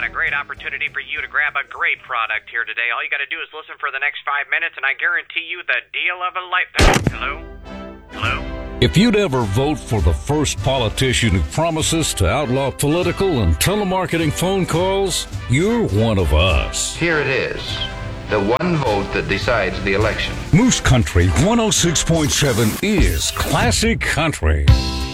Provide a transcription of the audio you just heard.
a great opportunity for you to grab a great product here today. All you got to do is listen for the next 5 minutes, and I guarantee you the deal of a lifetime. Hello? Hello? If you'd ever vote for the first politician who promises to outlaw political and telemarketing phone calls, you're one of us. Here it is, the one vote that decides the election. Moose Country 106.7 is classic country.